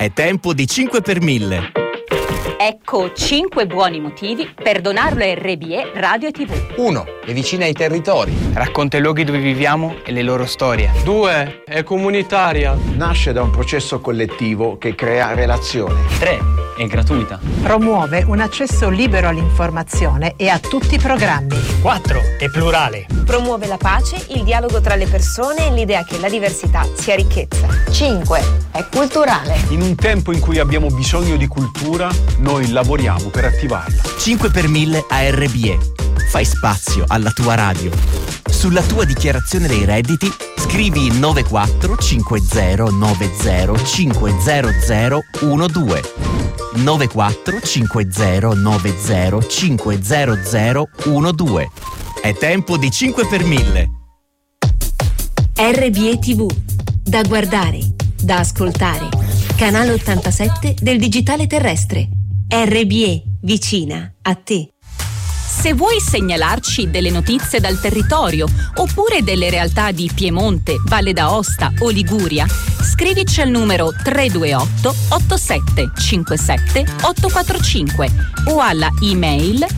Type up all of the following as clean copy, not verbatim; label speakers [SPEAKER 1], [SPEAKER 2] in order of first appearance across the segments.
[SPEAKER 1] È tempo di 5 per 1000.
[SPEAKER 2] Ecco 5 buoni motivi per donarlo a RBE Radio e TV.
[SPEAKER 3] 1. È vicina ai territori.
[SPEAKER 4] Racconta i luoghi dove viviamo e le loro storie.
[SPEAKER 5] 2. È comunitaria.
[SPEAKER 6] Nasce da un processo collettivo che crea relazione.
[SPEAKER 7] 3. È gratuita.
[SPEAKER 8] Promuove un accesso libero all'informazione e a tutti i programmi.
[SPEAKER 9] 4. È plurale.
[SPEAKER 10] Promuove la pace, il dialogo tra le persone e l'idea che la diversità sia ricchezza.
[SPEAKER 11] 5. È culturale.
[SPEAKER 12] In un tempo in cui abbiamo bisogno di cultura, noi lavoriamo per attivarla.
[SPEAKER 1] 5 per 1000 a RBE. Fai spazio alla tua radio. Sulla tua dichiarazione dei redditi scrivi 945090500012. 945090500012. È tempo di 5 per 1000.
[SPEAKER 13] RBE TV. Da guardare, da ascoltare. Canale 87 del digitale terrestre. RBE, vicina a te.
[SPEAKER 2] Se vuoi segnalarci delle notizie dal territorio oppure delle realtà di Piemonte, Valle d'Aosta o Liguria, scrivici al numero 328 8757 845 o alla email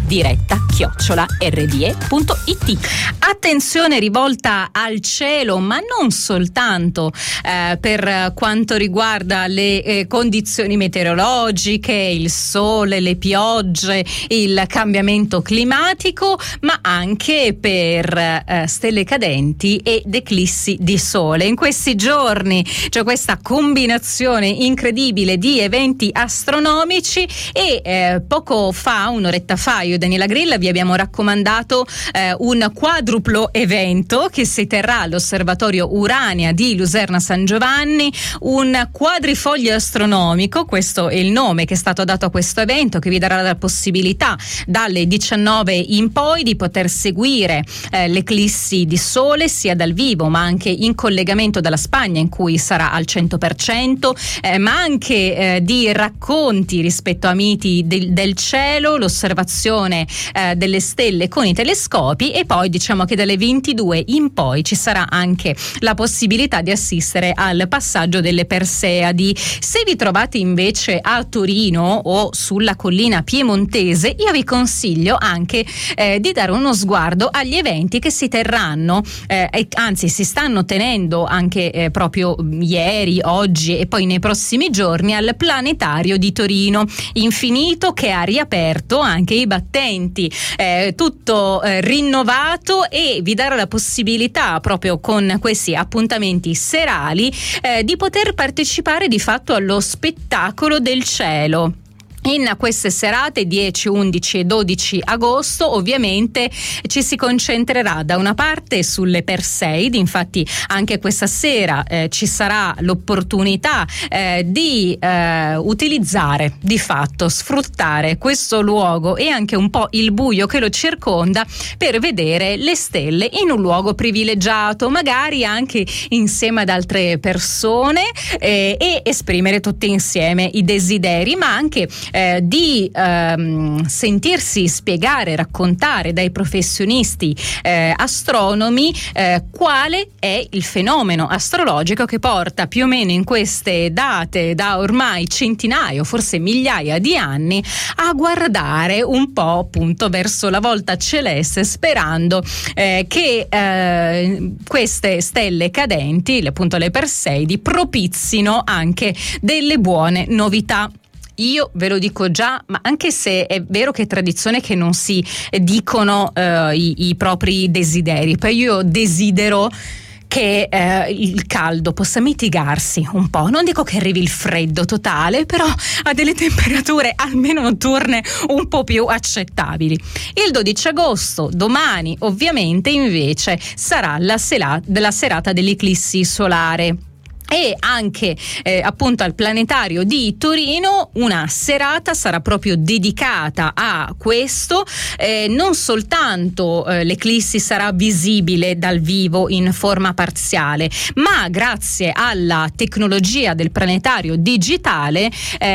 [SPEAKER 2] diretta@rbe.it. Attenzione rivolta al cielo, ma non soltanto per quanto riguarda le condizioni meteorologiche, il sole, le piogge, il cambiamento climatico, ma anche per stelle cadenti ed eclissi di sole. In questi giorni c'è questa combinazione incredibile di eventi astronomici e poco fa, un'oretta fa, io e Daniela Grilla vi abbiamo raccomandato un quadruplo evento che si terrà all'osservatorio Urania di Luserna San Giovanni, un quadrifoglio astronomico, questo è il nome che è stato dato a questo evento, che vi darà la possibilità dalle 19 in poi di poter seguire l'eclissi di sole sia dal vivo ma anche in collegamento dalla Spagna, in cui sarà al 100%, ma anche di racconti rispetto a miti del cielo, l'osservazione delle stelle con i telescopi, e poi diciamo che dalle 22 in poi ci sarà anche la possibilità di assistere al passaggio delle Perseiadi. Se vi trovate invece a Torino o sulla collina piemontese, io vi consiglio anche di dare uno sguardo agli eventi che si terranno, anzi si stanno tenendo anche proprio ieri, oggi e poi nei prossimi giorni al Planetario di Torino Infinito, che ha riaperto anche i battenti, tutto rinnovato, e vi darà la possibilità proprio con questi appuntamenti serali di poter partecipare di fatto allo spettacolo del cielo. In queste serate 10, 11 e 12 agosto ovviamente ci si concentrerà da una parte sulle Perseidi, infatti anche questa sera ci sarà l'opportunità di utilizzare, di fatto sfruttare questo luogo e anche un po' il buio che lo circonda per vedere le stelle in un luogo privilegiato, magari anche insieme ad altre persone, e esprimere tutti insieme i desideri, ma anche di sentirsi spiegare, raccontare dai professionisti astronomi quale è il fenomeno astrologico che porta più o meno in queste date da ormai centinaia o forse migliaia di anni a guardare un po' appunto verso la volta celeste, sperando che queste stelle cadenti, appunto le Perseidi, propizino anche delle buone novità. Io ve lo dico già, ma anche se è vero che è tradizione che non si dicono i propri desideri, poi io desidero che il caldo possa mitigarsi un po', non dico che arrivi il freddo totale, però a delle temperature almeno notturne un po' più accettabili. Il 12 agosto, domani ovviamente, invece sarà la serata dell'eclissi solare. E anche appunto al Planetario di Torino una serata sarà proprio dedicata a questo. Non soltanto l'eclissi sarà visibile dal vivo in forma parziale, ma grazie alla tecnologia del planetario digitale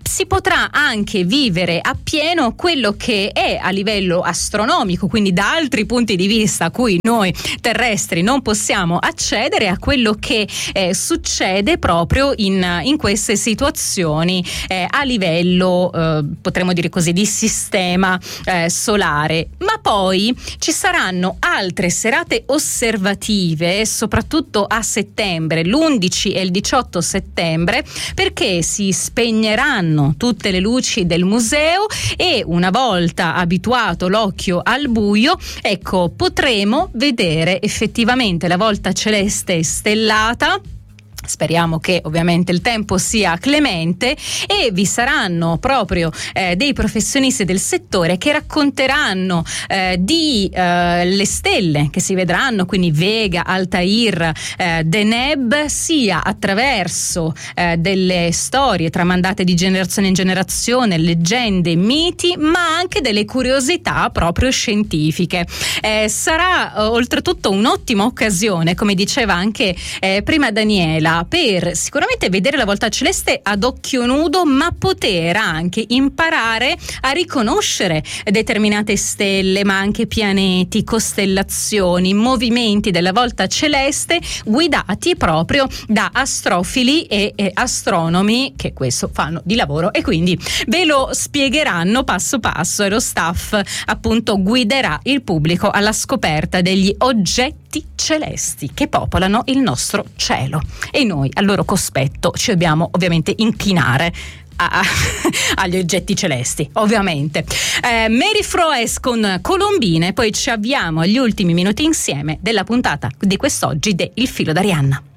[SPEAKER 2] si potrà anche vivere appieno quello che è a livello astronomico, quindi da altri punti di vista a cui noi terrestri non possiamo accedere, a quello che succede proprio in queste situazioni a livello potremmo dire così di sistema solare. Ma poi ci saranno altre serate osservative, soprattutto a settembre, l'11 e il 18 settembre, perché si spegneranno tutte le luci del museo e una volta abituato l'occhio al buio, ecco, potremo vedere effettivamente la volta celeste stellata. Speriamo che ovviamente il tempo sia clemente, e vi saranno proprio dei professionisti del settore che racconteranno di le stelle che si vedranno, quindi Vega, Altair, Deneb, sia attraverso delle storie tramandate di generazione in generazione, leggende, miti, ma anche delle curiosità proprio scientifiche. Sarà oltretutto un'ottima occasione, come diceva anche prima Daniela, per sicuramente vedere la volta celeste ad occhio nudo, ma poter anche imparare a riconoscere determinate stelle, ma anche pianeti, costellazioni, movimenti della volta celeste, guidati proprio da astrofili e astronomi che questo fanno di lavoro, e quindi ve lo spiegheranno passo passo, e lo staff appunto guiderà il pubblico alla scoperta degli oggetti celesti che popolano il nostro cielo, e noi al loro cospetto ci dobbiamo ovviamente inchinare agli oggetti celesti, ovviamente. Mary Froes con Colombine, poi ci avviamo agli ultimi minuti insieme della puntata di quest'oggi de Il filo d'Arianna.